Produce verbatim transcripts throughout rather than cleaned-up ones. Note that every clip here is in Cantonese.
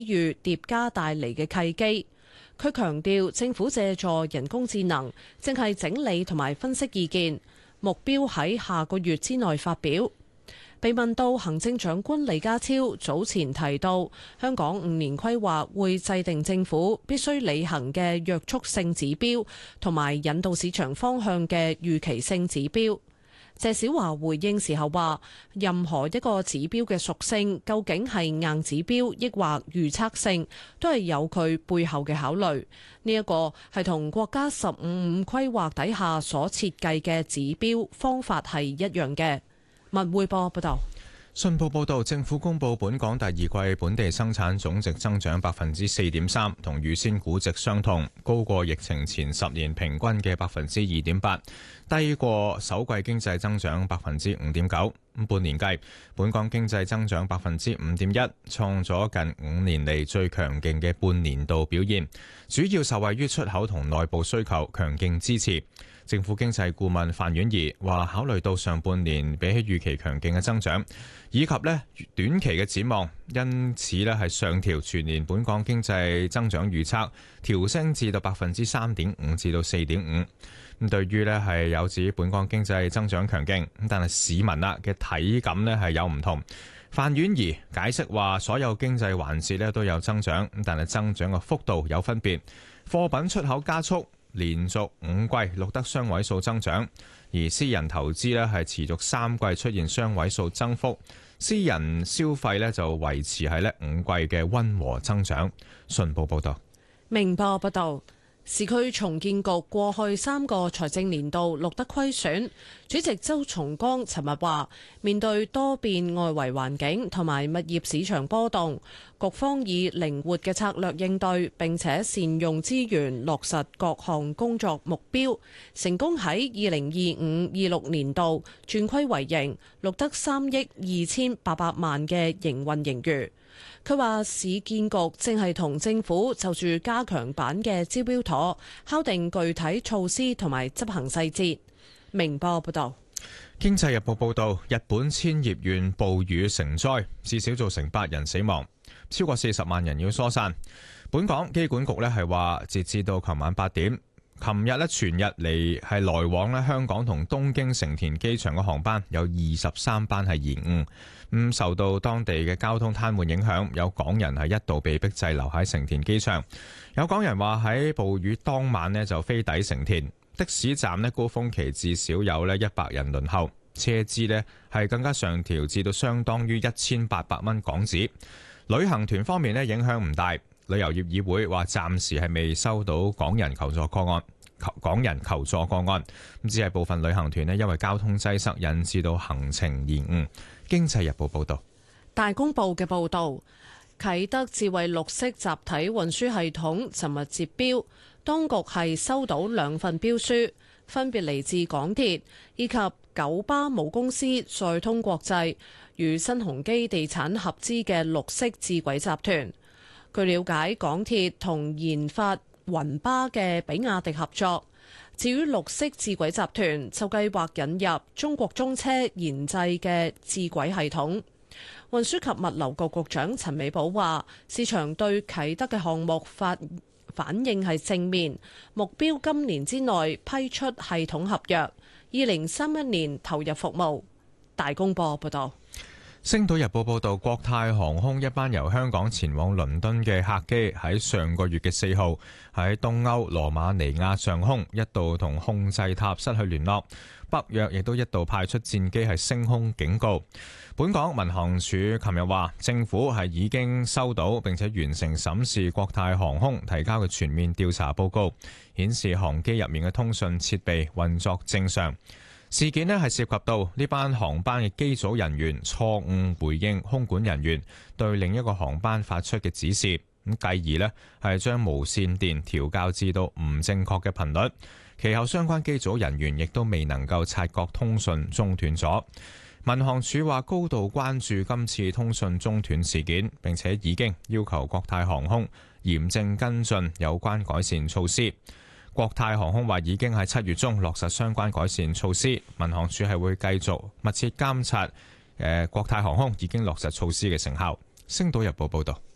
遇疊加帶嚟嘅契機。佢強調，政府借助人工智能，正係整理同埋分析意見，目標喺下個月之內發表。被問到行政長官李家超早前提到香港五年規劃會制定政府必須履行嘅約束性指標，同埋引導市場方向嘅預期性指標，謝小華回應時候話：任何一個指標嘅屬性究竟係硬指標抑或預測性，都係有佢背後嘅考慮。呢一個係同國家十五五規劃底下所設計嘅指標方法係一樣嘅。文匯報報道。 信報報導，政府公布本港第二季本地生產總值增長百分之四點三，同預先估值相同，高過疫情前十年平均嘅百分之二點八，低過首季經濟增長百分之五點九。半年計，本港經濟增長百分之五點一，創咗近五年嚟最強勁嘅半年度表現，主要受惠於出口同內部需求強勁支持。政府經濟顧問范婉儀話，考慮到上半年比起預期強勁嘅增長，以及咧短期嘅展望，因此咧係上調全年本港經濟增長預測，調升至到百分之三點五至到四點五。咁對於咧係有指本港經濟增長強勁，咁但係市民啦嘅體感咧係有唔同。范婉儀解釋話，所有經濟環節咧都有增長，咁但係增長嘅幅度有分別，貨品出口加速，連續五季錄得雙位數增長，而私人投資呢係持續三季出現雙位數增幅，私人消費呢就維持喺呢五季嘅溫和增長。信報報道。 明報報道。市區重建局過去三個財政年度錄得虧損，主席周松崗尋日話：面對多變外圍環境同埋物業市場波動，局方以靈活嘅策略應對，並且善用資源落實各項工作目標，成功喺二零二五二六年度轉虧為盈，錄得三億二千八百萬嘅營運盈餘。佢話市建局正係同政府就住加強版嘅招標妥敲定具體措施同埋執行細節。明報報道。 經濟日報報道，日本千葉縣暴雨成災，至少造成八人死亡，超過四十萬人要疏散。本港機管局呢係話，截至到琴晚八點，琴日呢全日嚟係來往呢香港同東京成田機場嘅航班有二十三班係延誤。咁受到當地嘅交通癱瘓影響，有港人係一度被逼滯留喺成田機場。有港人話喺暴雨當晚呢就飛抵成田，的士站呢高峰期至少有呢一百人輪候，車資呢係更加上調至到相當於一千八百蚊港紙。旅行團方面呢影響唔大，旅遊業議會話暫時係未收到港人求助個案。港人求助個案咁，只係部分旅行團呢因為交通擠塞引致到行程延誤。經濟日報報道。 大公報嘅報導，啟德智慧綠色集體運輸系統尋日截標，當局係收到兩份標書，分別嚟自港鐵以及九巴母公司載通國際與新鴻基地產合資嘅綠色智軌集團。據了解，港鐵同研發雲巴嘅比亞迪合作，至於綠色智軌集團就計劃引入中國中車研製嘅智軌系統。運輸及物流局局長陳美寶話，市場對啟德嘅項目發反應係正面，目標今年之內批出系統合約，二零三一年投入服務。大公報報道。 星島日報報道，國泰航空一班由香港前往倫敦嘅客機喺上個月嘅四號喺東歐羅馬尼亞上空一度同控制塔失去聯絡，北約亦都一度派出戰機係升空警告。本港民航處琴日話，政府係已經收到並且完成審視國泰航空提交嘅全面調查報告，顯示航機入面嘅通訊設備運作正常。事件呢係涉及到呢班航班嘅機組人員錯誤回應空管人員對另一個航班發出嘅指示，咁繼而呢係將無線電調校至到唔正確嘅頻率。其後相關機組人員亦都未能夠察覺通訊中斷咗。民航處話高度關注今次通訊中斷事件，並且已經要求國泰航空嚴正跟進有關改善措施。國泰航空話已經喺七月中落實相關改善措施，民航處係會繼續密切監察誒國泰航空已經落實措施嘅成效。星島日報報道。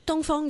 東方